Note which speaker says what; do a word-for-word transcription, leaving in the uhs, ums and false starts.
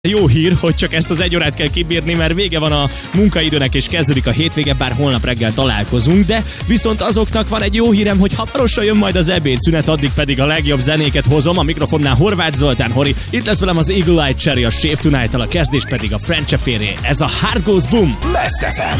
Speaker 1: Jó hír, hogy csak ezt az egy órát kell kibírni, mert vége van a munkaidőnek és kezdődik a hétvége, bár holnap reggel találkozunk, de viszont azoknak van egy jó hírem, hogy hamarosan jön majd az ebédszünet, addig pedig a legjobb zenéket hozom. A mikrofonnál Horváth Zoltán, Hori. Itt lesz velem az Eagle Eye Cherry, a Shave Tonight-tal, a kezdés pedig a French Affairé. Ez a Heart Goes Boom.
Speaker 2: Best ef em.